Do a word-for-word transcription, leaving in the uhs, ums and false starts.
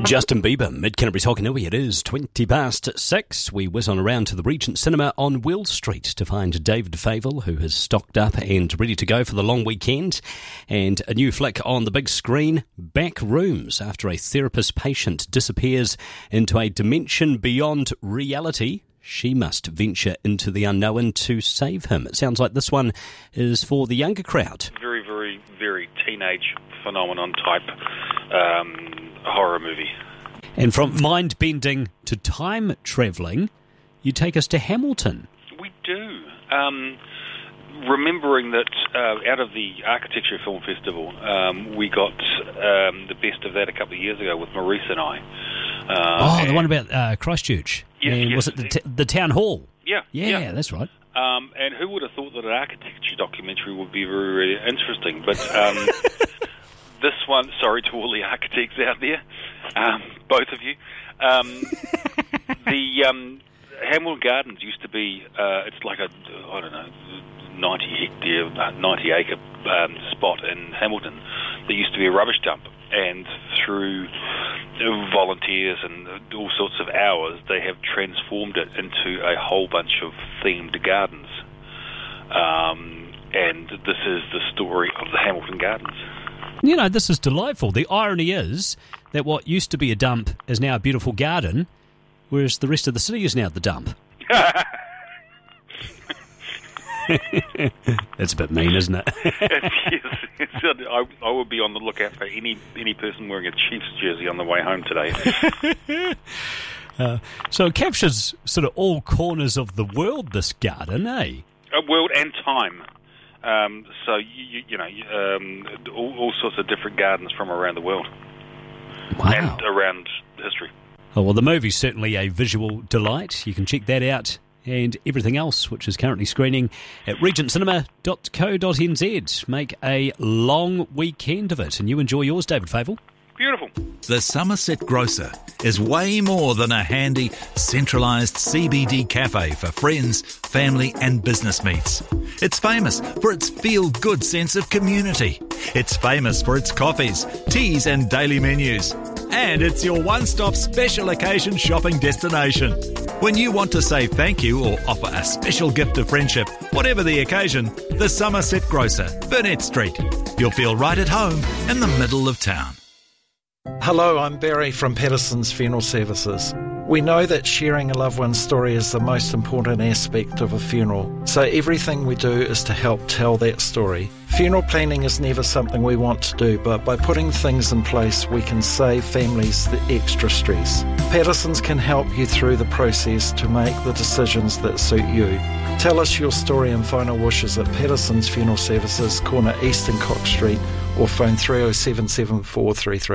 Justin Bieber, Mid-Canterbury's Hokanui. It is twenty past six. We whiz on around to the Regent Cinema on Will Street to find David Fayvel, who has stocked up and ready to go for the long weekend. And a new flick on the big screen, Back Rooms, after a therapist patient disappears into a dimension beyond reality. She must venture into the unknown to save him. It sounds like this one is for the younger crowd. Very, very, very teenage phenomenon type um, horror movie. And from mind-bending to time-travelling, you take us to Hamilton. We do. Um, remembering that uh, out of the Architecture Film Festival, um, we got um, the best of that a couple of years ago with Maurice and I. Uh, oh, the one about uh, Christchurch. Yes, and yes. Was it the, t- the town hall? Yeah. Yeah, yeah. that's right. Um, and who would have thought that an architecture documentary would be very, very interesting? But um, this one, sorry to all the architects out there, um, both of you. Um, the um, Hamilton Gardens used to be, uh, it's like a, I don't know, ninety hectare, ninety acre um, spot in Hamilton. There used to be a rubbish dump. And through volunteers and all sorts of hours, they have transformed it into a whole bunch of themed gardens. Um, and this is the story of the Hamilton Gardens. You know, this is delightful. The irony is that what used to be a dump is now a beautiful garden, whereas the rest of the city is now the dump. That's a bit mean, isn't it? Yes, yes. I, I would be on the lookout for any any person wearing a Chiefs jersey on the way home today. uh, so it captures sort of all corners of the world, this garden, eh? A world and time. Um, so, you, you, you know, um, all, all sorts of different gardens from around the world. Wow. And around history. Oh, well, the movie's certainly a visual delight. You can check that out and everything else, which is currently screening at regent cinema dot co dot n z. Make a long weekend of it. And you enjoy yours, David Fayvel. Beautiful. The Somerset Grocer is way more than a handy, centralised C B D cafe for friends, family and business meets. It's famous for its feel-good sense of community. It's famous for its coffees, teas and daily menus. And it's your one-stop special occasion shopping destination. When you want to say thank you or offer a special gift of friendship, whatever the occasion, the Somerset Grocer, Burnett Street. You'll feel right at home in the middle of town. Hello, I'm Barry from Patterson's Funeral Services. We know that sharing a loved one's story is the most important aspect of a funeral, so everything we do is to help tell that story. Funeral planning is never something we want to do, but by putting things in place, we can save families the extra stress. Patterson's can help you through the process to make the decisions that suit you. Tell us your story and final wishes at Patterson's Funeral Services, corner East and Cox Street, or phone three oh seven, seven four three three.